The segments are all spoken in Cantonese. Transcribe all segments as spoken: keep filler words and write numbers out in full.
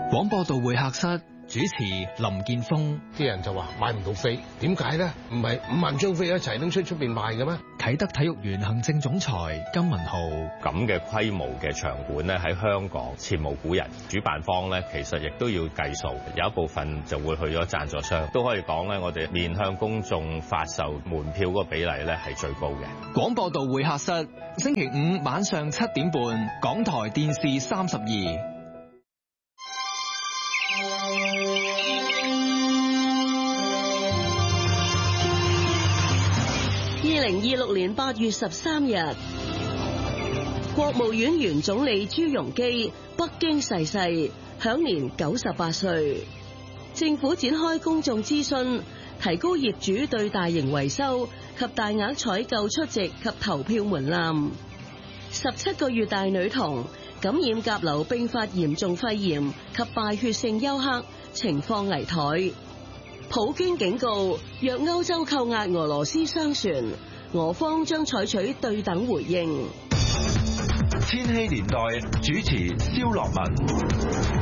廣播道會客室主持林健鋒。 啲人就話買唔到飛，點解咧？唔係五萬張飛一齊拎出出邊賣嘅咩？ 啟德體育園行政總裁金文浩。 咁嘅規模嘅場館咧，喺香港前無古人。主辦方咧，其實亦都要計數，有一部分就會去咗贊助商。都可以講咧，我哋面向公眾發售門票嗰個比例咧係最高嘅。 廣播道會客室星期五晚上七點半，港台電視三十二。 二零二六年八月十三日，國務院原總理朱鎔基北京逝世，享年九十八歲。政府展開公眾諮詢，提高業主對大型維修及大額採購出席及投票門檻。十七個月大女童感染甲流併發嚴重肺炎及敗血性休克，情況危殆。普京警告，若歐洲扣押俄羅斯商船，俄方將採取對等回應。 千禧年代主持蕭樂文。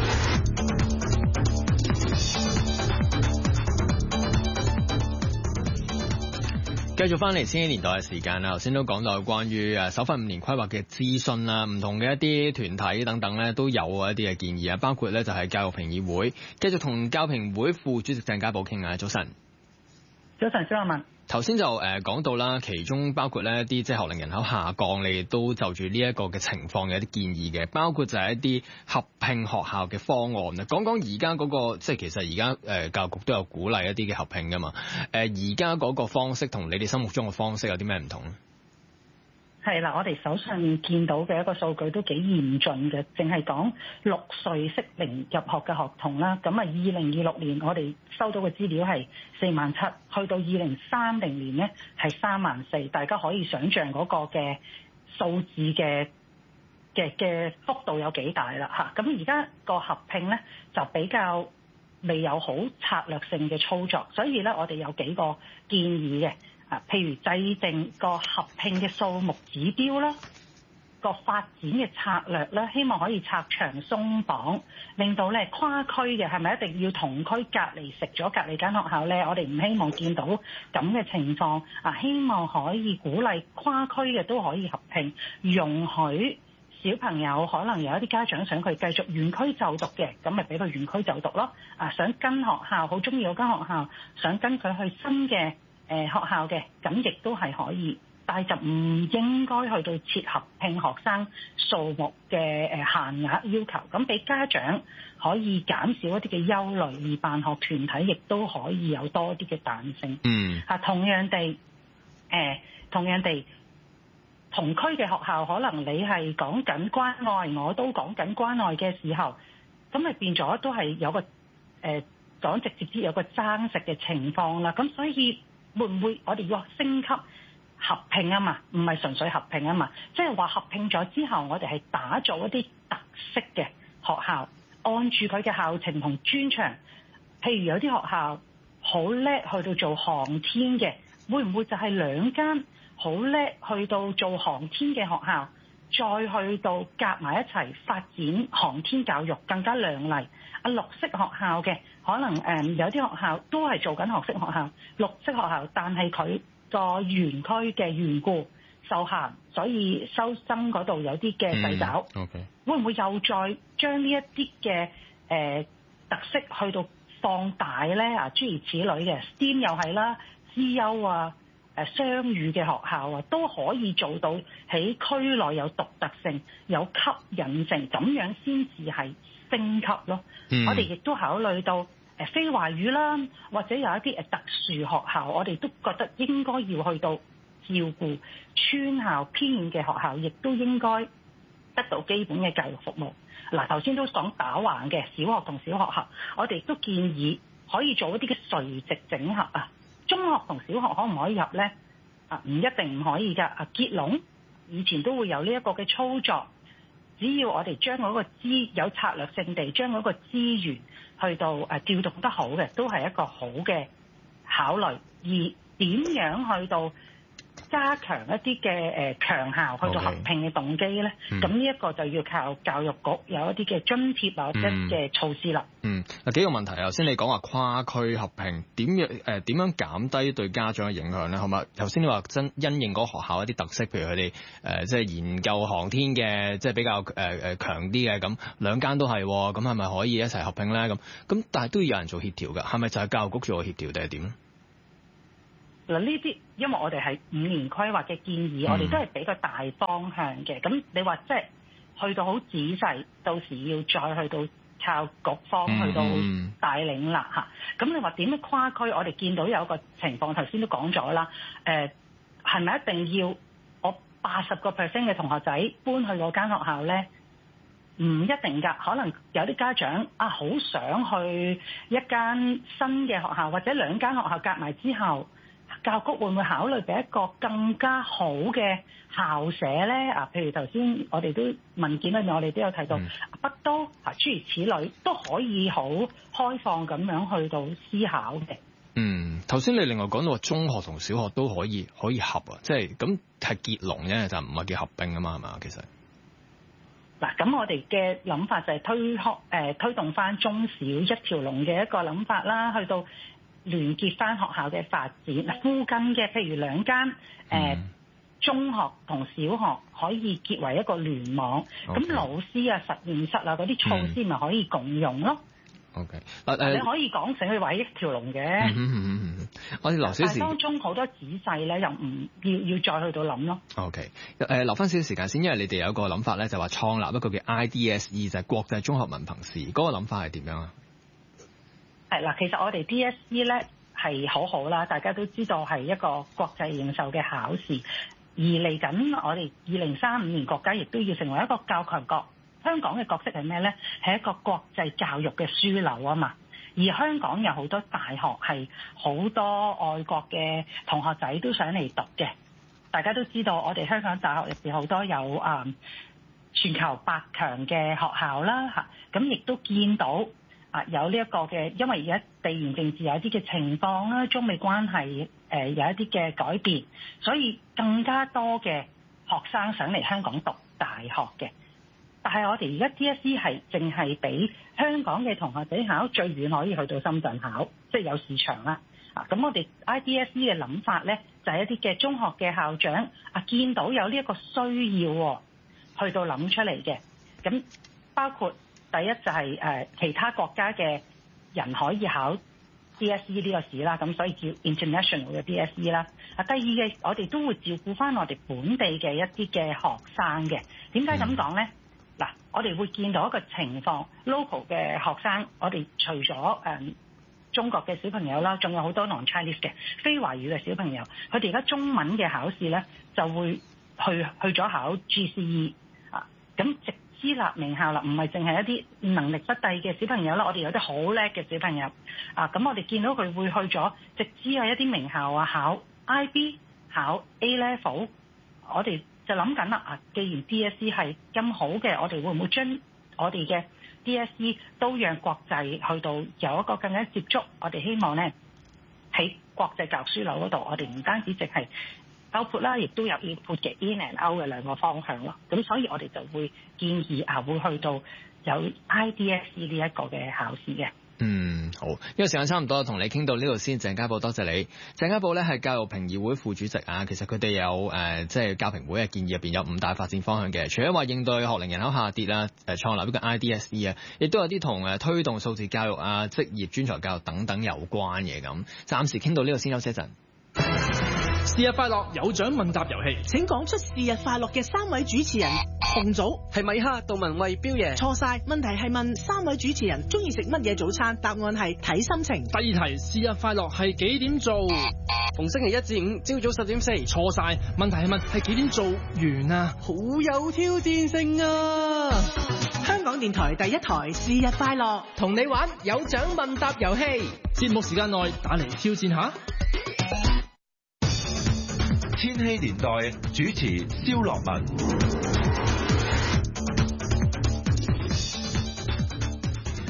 繼續翻嚟千禧年代嘅時間啦，頭先都講到關於誒首份五年規劃嘅諮詢啦，唔同嘅一啲團體等等咧都有一啲嘅建議啊，包括咧就係教育評議會，繼續同教評會副主席鄭家寶傾啊。早晨， 早晨，蕭樂文。 頭先就誒講到啦，其中包括咧一啲即係學齡人口下降，你哋都就住呢一個嘅情況嘅一啲建議嘅，包括就係一啲合併學校嘅方案啊。講講而家嗰個即係其實而家誒教育局都有鼓勵一啲嘅合併噶嘛。誒而家嗰個方式同你哋心目中嘅方式有啲咩唔同咧？ 係啦，我哋手上見到嘅一個數據都幾嚴峻嘅，淨係講六歲適齡入學嘅學童啦。咁啊，二零二六年我哋收到嘅資料係四萬七，去到二零三零年呢係三萬四。大家可以想像嗰個嘅數字嘅嘅嘅幅度有幾大啦嚇。咁而家個合併呢就比較未有好策略性嘅操作，所以咧我哋有幾個建議嘅。啊，譬如制定個合併嘅數目指標啦，個發展嘅策略啦，希望可以拆牆鬆綁，令到咧跨區嘅係咪一定要同區隔離食咗隔離間學校咧？我哋唔希望見到咁嘅情況啊！希望可以鼓勵跨區嘅都可以合併，容許小朋友可能有一啲家長想佢繼續原區就讀嘅，咁咪俾佢原區就讀咯。啊，想跟學校好中意嗰間學校，想跟佢去新嘅誒學校嘅，咁亦都係可以，但係就唔應該去到設合併學生數目嘅誒限額要求，咁俾家長可以減少一啲嘅憂慮，而辦學團體亦都可以有多啲嘅彈性。嗯，啊，同樣地，誒、呃，同樣地，同區嘅學校可能你係講緊關愛，我都講緊關愛嘅時候，咁咪變咗都係有個誒講、呃、直接啲有個爭食嘅情況啦，咁所以。會唔會我哋要升級合併啊嘛？唔係純粹合併啊嘛，即係話合併咗之後，我哋係打造一啲特色嘅學校，按住佢嘅校情同專長。譬如有啲學校好叻去到做航天嘅，會唔會就係兩間好叻去到做航天嘅學校，再去到夾埋一齊發展航天教育更加亮麗？啊，綠色學校嘅可能誒、嗯、有啲學校都係做緊綠色學校，綠色學校，但係佢個園區嘅緣故受限，所以收生嗰度有啲嘅掣肘。嗯 okay. 會唔會又再將呢一啲嘅誒特色去到放大咧？啊，諸如此類嘅 S T E M 又係啦，資優啊，誒雙語嘅學校啊，都可以做到喺區內有獨特性、有吸引性，咁樣先至係升級咯。嗯、我哋亦都考慮到誒非華語啦，或者有一啲誒特殊學校，我哋都覺得應該要去到照顧村校偏遠嘅學校，亦都應該得到基本嘅教育服務。嗱，頭先都講打橫嘅小學同小學校，我哋亦都建議可以做一啲嘅垂直整合啊。中學同小學可唔可以入呢？啊，唔一定唔可以㗎。啊，結籠以前都會有呢一個嘅操作。只要我哋將嗰個資有策略性地將嗰個資源去到誒調動得好嘅，都係一個好嘅考慮。而點樣去到加強一啲嘅誒強校去到合併嘅動機咧，咁呢一個就要靠教育局有一啲嘅津貼或者嘅措施啦。 嗯，嗱幾個問題，頭先你講話跨區合併點樣誒點樣減低對家長嘅影響咧？好嘛？頭先你話真因應嗰學校一啲特色，譬如佢哋誒即係研究航天嘅，即係比較誒誒強啲嘅，咁兩間都係，咁係咪可以一齊合併咧？咁咁但係都要有人做協調㗎，係咪就係教育局做個協調定係點咧？ 嗱呢啲，因為我哋係五年規劃嘅建議，嗯、我哋都係俾個大方向嘅。咁你話即係去到好仔細，到時要再去到靠局方去到帶領啦嚇。咁、嗯、你話點樣跨區？我哋見到有一個情況，頭先都講咗啦。誒係咪一定要我八十個 percent 嘅同學仔搬去嗰間學校咧？唔一定㗎，可能有啲家長啊，好想去一間新嘅學校，或者兩間學校夾埋之後。教育局會唔會考慮俾一個更加好嘅校舍咧？啊，譬如頭先我哋都文件裏面，我哋都有提到、嗯、北都啊，諸如此類都可以好開放咁樣去到思考嘅。嗯， 頭先你另外講到話中學同小學都可以可以合啊，即係咁係結籠啫，就唔係叫合併啊嘛，係嘛？其實嗱，咁我哋嘅諗法就係推學誒、呃、推動翻中小一條龍嘅一個諗法啦，去到。聯結翻學校嘅發展，附近嘅譬如兩間誒、呃嗯、中學同小學可以結為一個聯網，咁、okay. 老師啊、實驗室啊嗰啲措施咪可以共用咯。OK，嗱、uh, 你可以講成佢話一條龍嘅。嗯嗯嗯嗯，我哋留少少時間，當中好多仔細咧，又唔要要再去到諗咯。OK，誒、呃、留翻少少時間先，因為你哋有個諗法咧，就話創立一個叫 I D S E， 就係國際綜合文憑試，嗰、那個諗法係點樣啊？係嗱，其實我哋 D S E 咧係好好啦，大家都知道係一個國際認受嘅考試，而嚟緊我哋二零三五年國家亦都要成為一個較強國。香港嘅角色係咩咧？係一個國際教育嘅樞紐啊嘛。而香港有好多大學係好多外國嘅同學仔都想嚟讀嘅。大家都知道我哋香港大學入邊好多有啊、嗯、全球百強嘅學校啦嚇，咁亦都見到。啊，有呢一個嘅，因為而家地緣政治有一啲嘅情況啦，中美關係誒、呃、有一啲嘅改變，所以更加多嘅學生想嚟香港讀大學嘅。但係我哋而家 D S E 係淨係俾香港嘅同學仔考，最遠可以去到深圳考，即係有市場啦。啊，咁我哋 I D S E 嘅諗法咧，就係、是、一啲嘅中學嘅校長啊，見到有呢一個需要、哦，去到諗出嚟嘅。咁包括。第一就係、是、誒、呃、其他國家嘅人可以考 D S E 呢個試啦，咁所以叫 international 嘅 D S E 啦。啊，第二嘅我哋都會照顧翻我哋本地嘅一啲嘅學生嘅。點解咁講咧？嗱、嗯，我哋會見到一個情況 ，local 嘅學生，我哋除咗誒、嗯、中國嘅小朋友啦，仲有好多 non-Chinese 嘅非華語嘅小朋友，佢哋而家中文嘅考試咧就會去去咗考 G C E 啊，咁直。私立名校啦，唔係淨係一啲能力不低嘅小朋友啦，我哋有啲好叻嘅小朋友啊，咁我哋見到佢會去咗直資啊一啲名校啊，考 I B 考 A level， 我哋就諗緊啦啊，既然 D S E 係咁好嘅，我哋會唔會將我哋嘅 D S E 都讓國際去到有一個更加接觸？我哋希望咧喺國際教書樓嗰度，我哋唔單止淨係包括啦，亦都有要闊嘅 in and out 嘅兩個方向咯。咁所以我哋就會建議啊，會去到有 I D S E 呢一個嘅考試嘅。嗯，好，因為時間差唔多，同你傾到呢度先。鄭家寶，多謝你。鄭家寶咧係教育評議會副主席啊。其實佢哋有誒、呃，即係教評會嘅建議入邊有五大發展方向嘅。除咗話應對學齡人口下跌啊，誒創立呢個 I D S E 啊，亦都有啲同誒推動數字教育啊、職業專才教育等等有關嘅咁。暫時傾到呢度先，休息一陣。 是日快樂有獎問答遊戲，請講出是日快樂嘅三位主持人。紅組係米哈、杜文慧、彪爺。錯晒，問題係問三位主持人中意食乜嘢早餐，答案係睇心情。第二題，是日快樂係幾點做？逢星期一至五朝早十點四。錯晒，問題係問係幾點做完啊？好有挑戰性啊！香港電台第一台是日快樂，同你玩有獎問答遊戲，節目時間內打嚟挑戰下。 千禧年代主持蕭樂文。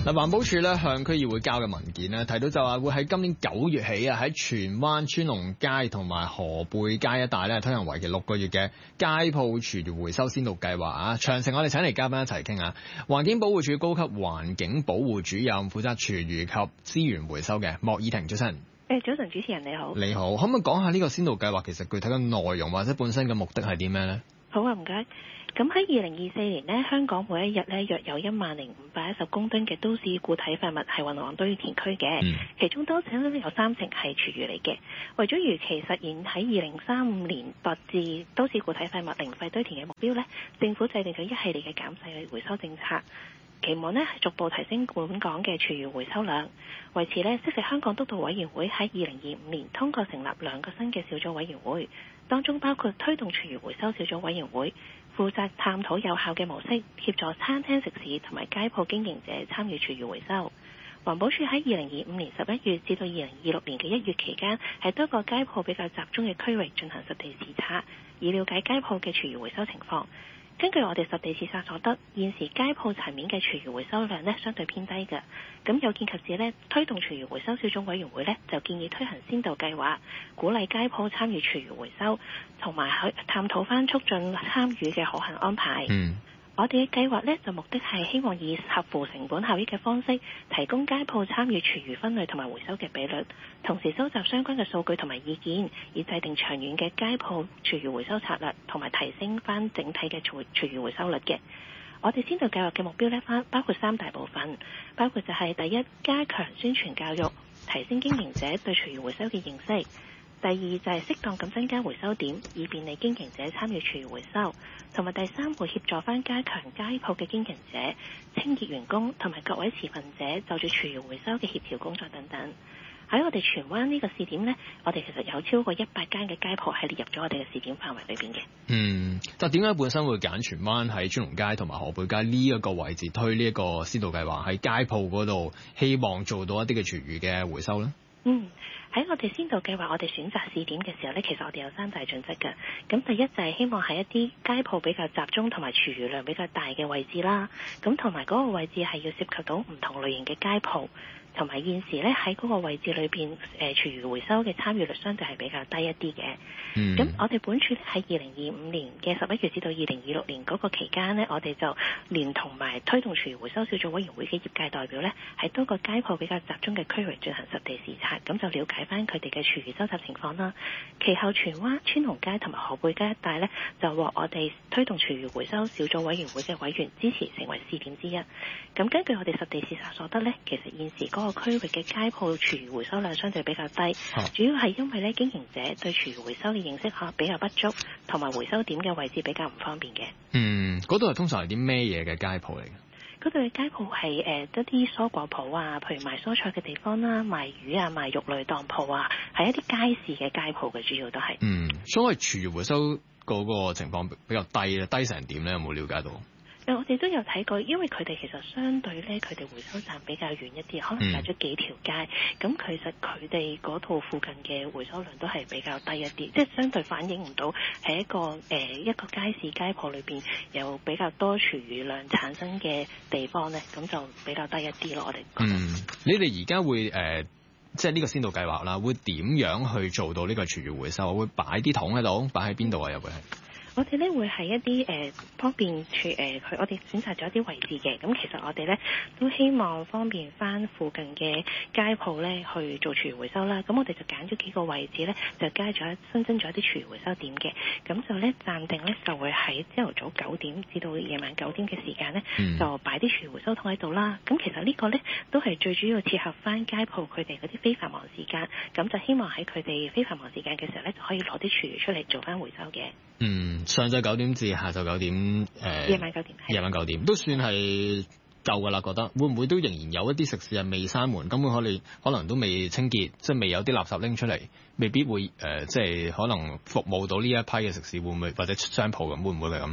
嗱，環保署咧向區議會交嘅文件咧提到就話會喺今年九月起啊，喺荃灣川龍街同埋河背街一帶咧推行為期六個月嘅街鋪廚餘回收先導計劃啊。詳情我哋請嚟嘉賓一齊傾下。環境保護署高級環境保護主任負責廚餘及資源回收嘅莫以婷，早晨。 誒，早晨，主持人你好。 你好，可唔可以講下呢個先導計劃其實具體嘅內容或者本身嘅目的係啲咩呢？ 好啊，唔該。咁喺二零二四年呢，香港每一日呢約有一萬零五百一十公噸嘅都市固體廢物係運往堆填區嘅，嗯、其中多者呢有三成係廚餘嚟嘅。為咗如期實現喺二零三五年達至都市固體廢物零廢堆填嘅目標呢，政府制定咗一系列嘅減廢回收政策，期望呢係逐步提升本港嘅廚餘回收量。為此呢，即係香港督導委員會喺二零二五年通過成立兩個新嘅小組委員會，當中包括推動廚餘回收小組委員會，負責探討有效嘅模式，協助餐廳食肆同埋街鋪經營者參與廚餘回收。環保署喺二零二五年十一月至到二零二六年嘅一月期間，喺多個街鋪比較集中嘅區域進行實地視察，以了解街鋪嘅廚餘回收情況。根據我哋實地視察所得，現時街鋪層面嘅廚餘回收量呢相對偏低嘅。咁有見及此呢，推動廚餘回收小組委員會呢就建議推行先導計劃，鼓勵街鋪參與廚餘回收，同埋去探討翻促進參與嘅可行安排。嗯。我哋嘅計劃呢，就目的係希望以合乎成本效益嘅方式，提供街鋪參與廚餘分類同埋回收嘅比率，同時收集相關嘅數據同埋意見，以制定長遠嘅街鋪廚餘回收策略，同埋提升翻整體嘅廚廚餘回收率嘅。我哋先導計劃嘅目標呢，包括三大部分，包括就係第一，加強宣傳教育，提升經營者對廚餘回收嘅認識；第二就係適當咁增加回收點，以便利經營者參與廚餘回收；同埋第三，會協助翻加強街鋪嘅經營者、清潔員工同埋各位持份者就住廚餘回收嘅協調工作等等。喺我哋荃灣呢個試點呢，我哋其實有超過一百間嘅街鋪係列入咗我哋嘅試點範圍裏邊嘅。嗯， 但點解本身會揀荃灣喺川龍街同埋河背街呢一個位置推呢一個先導計劃，喺街鋪嗰度希望做到一啲嘅廚餘嘅回收呢？ 嗯。喺我哋先導計劃，我哋選擇試點嘅時候呢，其實我哋有三大準則嘅。咁第一就係希望喺一啲街鋪比較集中同埋廚餘量比較大嘅位置啦。咁同埋嗰個位置係要涉及到唔同類型嘅街鋪，同埋現時呢喺嗰個位置裏邊，誒廚餘回收嘅參與率相對係比較低一啲嘅。咁、嗯、我哋本署喺二零二五年嘅十一月至到二零二六年嗰個期間呢，我哋就連同埋推動廚餘回收小組委員會嘅業界代表呢，喺多個街鋪比較集中嘅區域進行實地視察，咁就了解翻佢哋嘅廚餘收集情況啦。其後荃灣川龍街同埋河背街一帶呢，就獲我哋推動廚餘回收小組委員會嘅委員支持，成為試點之一。咁根據我哋實地視察所得呢，其實現時嗰個區域嘅街鋪廚餘回收量相對比較低，啊、主要係因為呢經營者對廚餘回收嘅認識嚇比較不足，同埋回收點嘅位置比較唔方便嘅。嗯， 嗰度係通常係啲咩嘢嘅街鋪嚟嘅？ 嗰度嘅街鋪係誒一啲蔬果鋪啊，譬如賣蔬菜嘅地方啦，賣魚啊、賣肉類檔鋪啊，係一啲街市嘅街鋪嘅，主要都係。嗯， 所謂廚餘回收嗰個情況比較低咧，低成點咧？有冇了解到？ 誒，我哋都有睇過，因為佢哋其實相對咧，佢哋回收站比較遠一啲，可能隔咗幾條街。咁、嗯、其實佢哋嗰度附近嘅回收量都係比較低一啲，即係相對反映唔到喺一個誒、呃、一個街市街鋪裏邊有比較多廚餘量產生嘅地方咧，咁就比較低一啲咯。我哋嗯，你哋而家會誒、呃，即係呢個先導計劃啦，會點樣去做到呢個廚餘回收？會擺啲桶喺度，擺喺邊度啊？又會係？ 我哋咧會喺一啲誒、呃、方便處誒，佢、呃、我哋選擇咗一啲位置嘅。咁其實我哋咧都希望方便翻附近嘅街鋪咧去做廚餘回收啦。咁我哋就揀咗幾個位置咧，就加咗新增咗一啲廚餘回收點嘅。咁就咧暫定咧就會喺朝頭早九點至到夜晚九點嘅時間咧，嗯、就擺啲廚餘回收桶喺度啦。咁其實個呢個咧都係最主要切合翻街鋪佢哋嗰啲非繁忙時間。咁就希望喺佢哋非繁忙時間嘅時候咧，就可以攞啲廚餘出嚟做翻回收嘅。嗯， 上晝九點至下晝九點，誒、呃， 夜晚九點， 夜晚九點都算係夠噶啦。覺得會唔會都仍然有一啲食肆係未閂門，根本可能可能都未清潔，即係未有啲垃圾拎出嚟，未必會誒、呃，即係可能服務到呢一批嘅食肆，會唔會或者商鋪咁，會唔會係咁咧？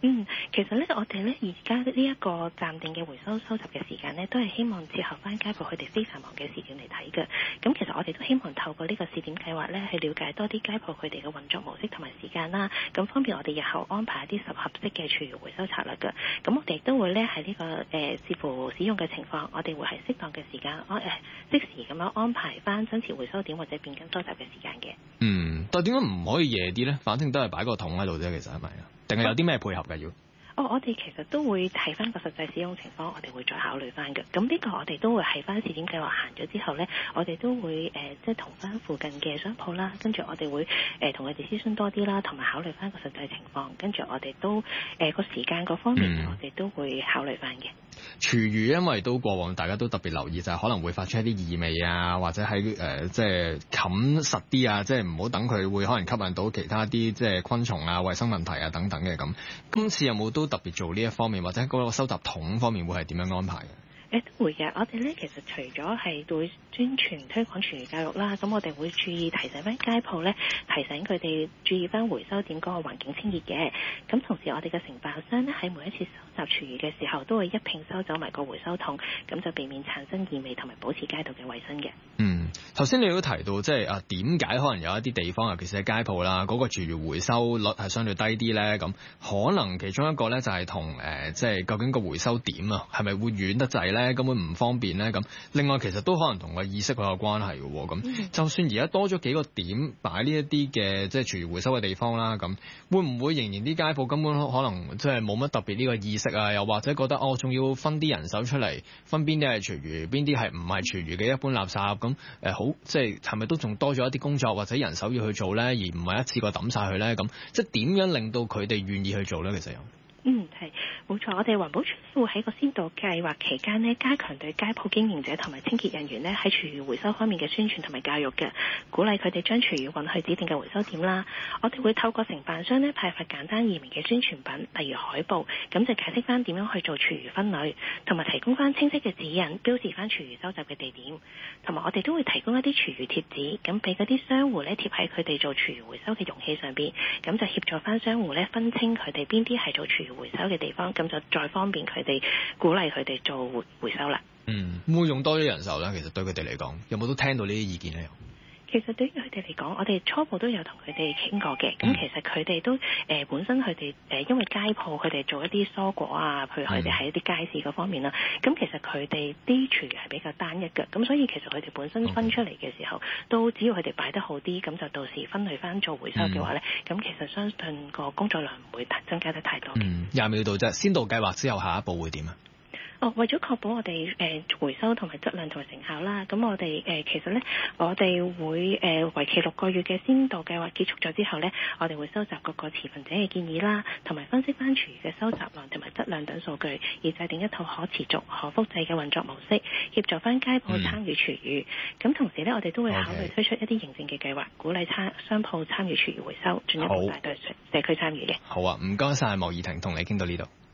嗯，其實咧，我哋咧而家呢一個暫定嘅回收收集嘅時間咧，都係希望結合翻街鋪佢哋非繁忙嘅時段嚟睇嘅。咁其實我哋都希望透過呢個試點計劃咧，去了解多啲街鋪佢哋嘅運作模式同埋時間啦，咁方便我哋日後安排一啲合適嘅廚餘回收策略嘅。咁我哋亦都會咧喺呢個誒、呃、視乎使用嘅情況，我哋會喺適當嘅時間安誒即時咁樣安排翻增設回收點或者變更收集嘅時間嘅。 嗯，但係點解唔可以夜啲咧？反正都係擺個桶喺度啫，其實係咪啊？定係有啲咩配合嘅要？ 哦，我哋其實都會睇翻個實際使用情況，我哋會再考慮翻嘅。咁呢個我哋都會喺翻試點計劃行咗之後呢，我哋都會誒、呃、即係同翻附近嘅商鋪啦，跟住我哋會誒同佢哋諮詢多啲啦，同埋考慮翻個實際情況，跟住我哋都誒個、呃、時間嗰方面，嗯、我哋都會考慮翻嘅。 廚餘因為都過往大家都特別留意，就係、是、可能會發出一啲異味啊，或者喺誒、呃、即係冚實啲啊，即係唔好等佢會可能吸引到其他啲即係昆蟲啊、衞生問題啊等等嘅咁。今次有冇都特別做呢一方面，或者嗰個收集桶方面會係點樣安排嘅？ 誒都會嘅，我哋咧其實除咗係會宣傳推廣廚餘教育啦，咁我哋會注意提醒翻街鋪咧，提醒佢哋注意翻回收點嗰個環境清潔嘅。咁同時我哋嘅承辦商咧喺每一次收集廚餘嘅時候，都會一併收走埋個回收桶，咁就避免產生異味同埋保持街道嘅衞生嘅。 嗯，頭先你都提到即係啊點解可能有一啲地方，尤其是喺街鋪啦，嗰、那個廚餘回收率係相對低啲咧？咁可能其中一個咧就係同誒即係究竟個回收點啊係咪會遠得滯咧？根本唔方便咧？咁另外其實都可能同個意識好有關係嘅喎。咁、嗯、就算而家多咗幾個點擺呢一啲嘅即係廚餘回收嘅地方啦，咁會唔會仍然啲街鋪根本可能即係冇乜特別呢個意識啊？又或者覺得哦，仲要分啲人手出嚟分邊啲係廚餘，邊啲係唔係廚餘嘅一般垃圾咁？誒好，即係係咪都仲多咗一啲工作或者人手要去做咧，而唔係一次過抌晒佢咧？咁即係點樣令到佢哋願意去做咧？其實有。 嗯，係冇錯，我哋環保署會喺個先導計劃期間呢，加強對街鋪經營者同埋清潔人員呢喺廚餘回收方面嘅宣傳同埋教育嘅，鼓勵佢哋將廚餘運去指定嘅回收點啦。我哋會透過承辦商呢派發簡單易明嘅宣傳品，例如海報，咁就解釋翻點樣去做廚餘分類，同埋提供翻清晰嘅指引，標示翻廚餘收集嘅地點，同埋我哋都會提供一啲廚餘貼紙，咁俾嗰啲商戶呢貼喺佢哋做廚餘回收嘅容器上邊，咁就協助翻商戶呢分清佢哋邊啲係做廚餘回收嘅地方，咁就再方便佢哋，鼓勵佢哋做回回收啦。 嗯，會唔會用多啲人手咧？其實對佢哋嚟講，有冇都聽到呢啲意見咧？ 其實對於佢哋嚟講，我哋初步都有同佢哋傾過嘅。咁、嗯、其實佢哋都誒、呃、本身佢哋誒因為街鋪佢哋做一啲蔬果啊，譬如佢哋喺一啲街市嗰方面啦。咁、嗯、其實佢哋啲廚餘係比較單一嘅。咁所以其實佢哋本身分出嚟嘅時候，嗯、都只要佢哋擺得好啲，咁就到時分類翻做回收嘅話咧，咁、嗯、其實相信個工作量唔會增加得太多嘅。嗯， 廿秒到啫。先導計劃之後，下一步會點啊？ 哦，為咗確保我哋誒、呃、回收同埋質量同埋成效啦，咁我哋誒、呃、其實咧，我哋會誒、呃、為期六個月嘅先導計劃結束咗之後咧，我哋會收集各個持份者嘅建議啦，同埋分析翻廚餘嘅收集量同埋質量等數據，而制定一套可持續、可複製嘅運作模式，協助翻街鋪參與廚餘。咁、嗯、同時咧，我哋都會考慮推出一啲認證嘅計劃，鼓勵參商鋪參與廚餘回收，進一步帶動社區參與嘅。 好啊，唔該晒莫儀婷，同你傾到呢度。